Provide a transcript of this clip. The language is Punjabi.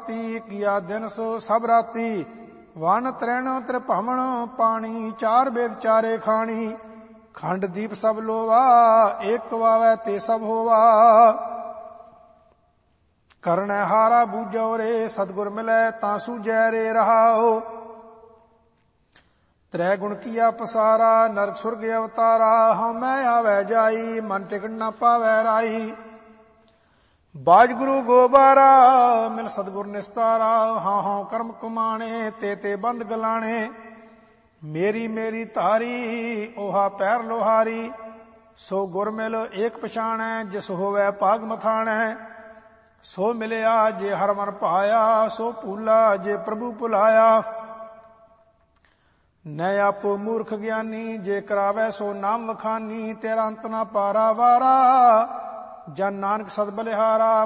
ਭਾਂਤੀ, ਕੀਆ ਦਿਨ ਸੋ ਸਭ ਰਾਤੀ। ਵਨ ਤਰੈਣ ਤ੍ਰਿਭਵਨ ਪਾਣੀ, ਚਾਰ ਬੇਦ ਚਾਰੇ ਖਾਣੀ। ਖੰਡ ਦੀਪ ਸਭ ਲੋਵਾ, ਏਕ ਵਾਵੈ ਤੇ ਸਭ ਹੋਵਾ। ਕਰਨੈ ਹਾਰਾ ਬੂਝੋ ਰੇ, ਸਤਿਗੁਰ ਮਿਲੈ ਤਾਂ ਸੂਝੈ ਰੇ ਰਹਾਓ। ਤ੍ਰੈ ਗੁਣ ਕੀਆ ਪਸਾਰਾ, ਨਰਕ ਸੁਰਗ ਅਵਤਾਰਾ। ਹਉਮੈ ਆਵੈ ਜਾਈ, ਮਨ ਟਿਕਣ ਨਾ ਪਾਵੈ ਰਾਈ। ਬਾਜ ਗੁਰੂ ਗੋਬਾਰਾ, ਮਿਲ ਸਤਿਗੁਰ ਨਿਸਤਾਰਾ। ਹਾਂ ਹਾਂ ਕਰਮ ਕਮਾਣੇ, ਤੇ ਤੇ ਬੰਦ ਗਲਾਣੇ। ਮੇਰੀ ਮੇਰੀ ਧਾਰੀ, ਓਹਾ ਪੈਰ ਲੋਹਾਰੀ। ਸੋ ਗੁਰ ਮਿਲ ਏਕ ਪਛਾਣੈ, ਜਿਸ ਹੋਵੈ ਭਾਗ ਮਥਾਣੈ। ਸੋ ਮਿਲਿਆ ਜੇ ਹਰ ਮਨ ਭਾਇਆ, ਸੋ ਭੂਲਾ ਜੇ ਪ੍ਰਭੂ ਭੁਲਾਇਆ। ਨੈ ਆਪੋ ਮੂਰਖ ਗਿਆਨੀ, ਜੇ ਕਰਾਵੈ ਸੋ ਨਾਮ ਵਖਾਨੀ। ਤੇਰਾ ਅੰਤ ਨਾ ਪਾਰਾ ਵਾਰਾ, ਜਨ ਨਾਨਕ ਸਦ ਬਲਿਹਾਰਾ।